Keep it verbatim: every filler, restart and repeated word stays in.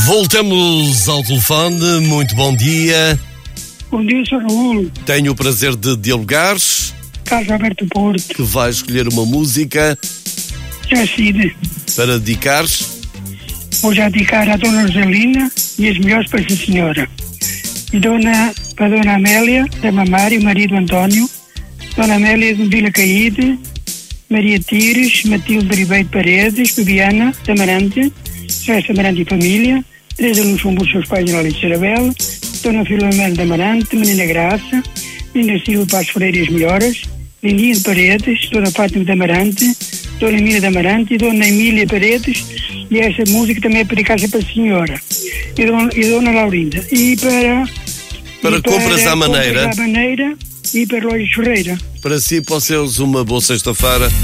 Voltamos ao telefone, muito bom dia. Bom dia, senhor Raul. Tenho o prazer de dialogar. Carlos Alberto Porto. Que vai escolher uma música Já Cid. para dedicares. Vou já dedicar à Dona Rosalina e as melhores para essa senhora. E dona, para a Dona Amélia, da Mamar, e o marido António. Dona Amélia de Vila Caíde, Maria Tires, Matilde Ribeiro Paredes, Fabiana Tamarante, Celeste Tamarante e família, Teresa Luxemburgo, seus pais e Alice Sarabel, Dona Filomena Tamarante, Menina Graça, Menina Silva Passos Freire e as melhoras, Lindinha de Paredes, Dona Fátima Tamarante, Dona Emília Tamarante e Dona Emília Paredes, e essa música também é para dedicar para a senhora, e Dona, e Dona Laurinda. E para... Para e compras para à maneira. Compras à maneira e para Lojas Ferreira. Para si, para os seus, uma boa sexta-feira.